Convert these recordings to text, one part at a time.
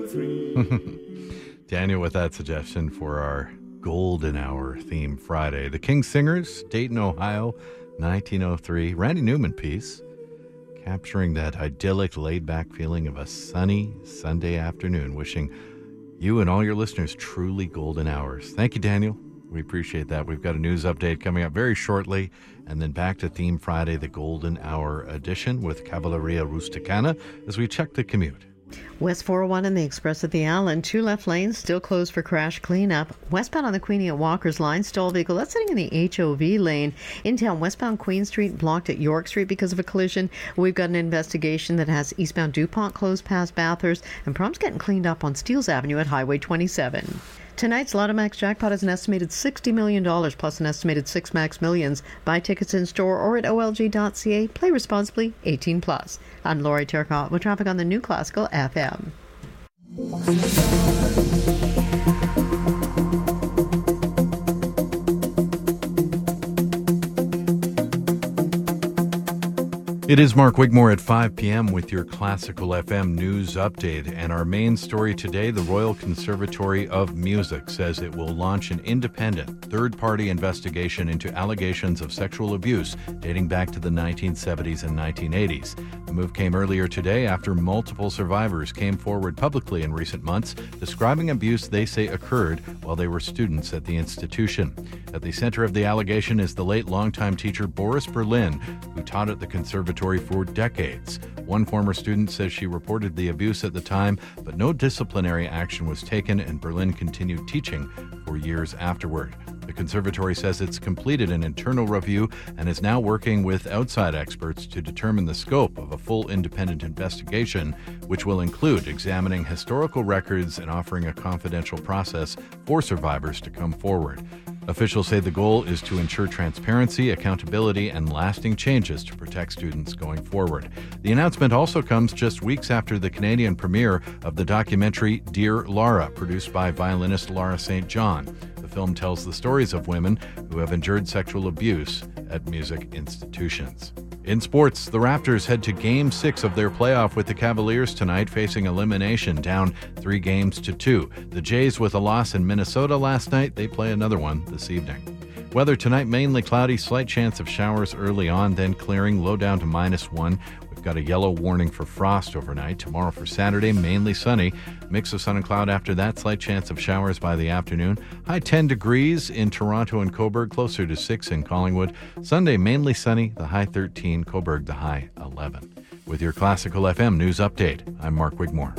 102.3. Daniel with that suggestion for our Golden Hour theme Friday. The King Singers, Dayton, Ohio, 1903. Randy Newman piece, capturing that idyllic, laid-back feeling of a sunny Sunday afternoon. Wishing you and all your listeners truly golden hours. Thank you, Daniel. We appreciate that. We've got a news update coming up very shortly, and then back to Theme Friday, the Golden Hour edition with Cavalleria Rusticana as we check the commute. West 401 and the Express at the Allen, 2 left lanes still closed for crash cleanup. Westbound on the Queenie at Walker's Line, stalled vehicle that's sitting in the HOV lane. In town, westbound Queen Street blocked at York Street because of a collision. We've got an investigation that has eastbound DuPont closed past Bathurst, and problems getting cleaned up on Steeles Avenue at Highway 27. Tonight's Lotto Max jackpot is an estimated $60 million plus an estimated 6 Max Millions. Buy tickets in store or at olg.ca. Play responsibly, 18 plus. I'm Lori Turcotte with traffic on the New Classical FM. It is Mark Wigmore at 5 p.m. with your Classical FM news update. And our main story today, the Royal Conservatory of Music says it will launch an independent third-party investigation into allegations of sexual abuse dating back to the 1970s and 1980s. The move came earlier today after multiple survivors came forward publicly in recent months describing abuse they say occurred while they were students at the institution. At the center of the allegation is the late longtime teacher Boris Berlin, who taught at the conservatory for decades. One former student says she reported the abuse at the time, but no disciplinary action was taken, and Berlin continued teaching for years afterward. The conservatory says it's completed an internal review and is now working with outside experts to determine the scope of a full independent investigation, which will include examining historical records and offering a confidential process for survivors to come forward. Officials say the goal is to ensure transparency, accountability, and lasting changes to protect students going forward. The announcement also comes just weeks after the Canadian premiere of the documentary Dear Laura, produced by violinist Laura St. John. The film tells the stories of women who have endured sexual abuse at music institutions. In sports, the Raptors head to Game 6 of their playoff with the Cavaliers tonight, facing elimination, down 3-2. The Jays, with a loss in Minnesota last night, they play another one this evening. Weather tonight, mainly cloudy, slight chance of showers early on, then clearing, low down to -1. We've got a yellow warning for frost overnight. Tomorrow for Saturday, mainly sunny. Mix of sun and cloud after that, slight chance of showers by the afternoon. High 10 degrees in Toronto and Cobourg, closer to 6 in Collingwood. Sunday, mainly sunny, the high 13, Cobourg the high 11. With your Classical FM news update, I'm Mark Wigmore.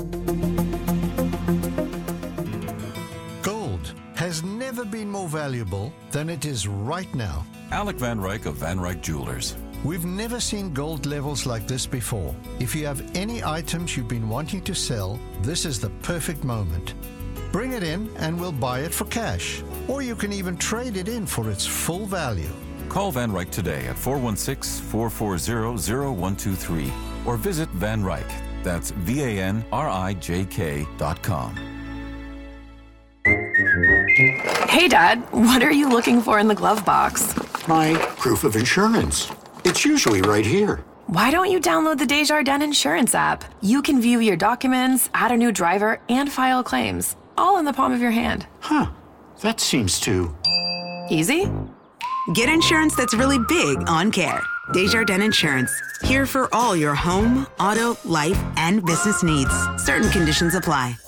Gold has never been more valuable than it is right now. Alec Van Ryk of Van Ryk Jewelers. We've never seen gold levels like this before. If you have any items you've been wanting to sell, this is the perfect moment. Bring it in and we'll buy it for cash. Or you can even trade it in for its full value. Call Van Ryk today at 416-440-0123 or visit Van Ryk. That's VANRIJK.com. Hey, Dad, what are you looking for in the glove box? My proof of insurance. It's usually right here. Why don't you download the Desjardins Insurance app? You can view your documents, add a new driver, and file claims, all in the palm of your hand. Huh. That seems too... easy? Get insurance that's really big on care. Desjardins Insurance. Here for all your home, auto, life, and business needs. Certain conditions apply.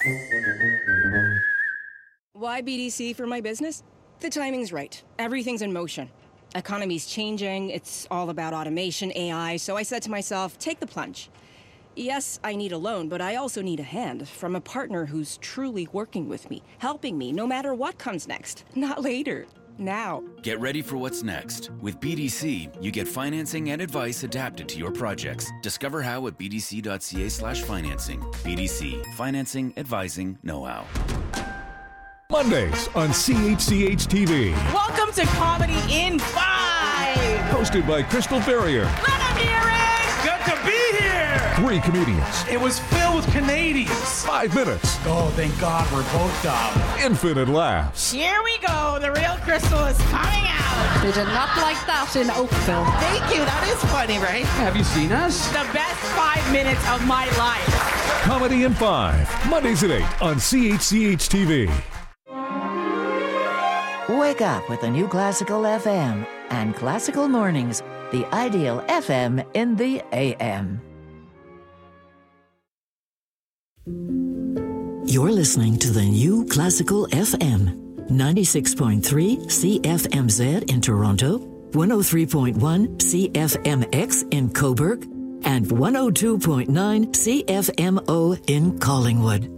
Why BDC for my business? The timing's right. Everything's in motion. Economy's changing. It's all about automation, AI. So I said to myself, take the plunge. Yes, I need a loan, but I also need a hand from a partner who's truly working with me, helping me no matter what comes next. Not later. Now. Get ready for what's next. With BDC, you get financing and advice adapted to your projects. Discover how at bdc.ca/financing. BDC. Financing, advising, know-how. Mondays on CHCH-TV. Welcome to Comedy in 5. Hosted by Crystal Ferrier. Let them hear it! Good to be here! 3 comedians. It was filled with Canadians. 5 minutes. Oh, thank God we're both dumb. Infinite laughs. Here we go. The real Crystal is coming out. They did not like that in Oakville. Thank you. That is funny, right? Have you seen us? The best 5 minutes of my life. Comedy in 5, Mondays at 8 on CHCH TV. Wake up with the new Classical FM and Classical Mornings, the ideal FM in the AM. You're listening to the new Classical FM, 96.3 CFMZ in Toronto, 103.1 CFMX in Cobourg, and 102.9 CFMO in Collingwood.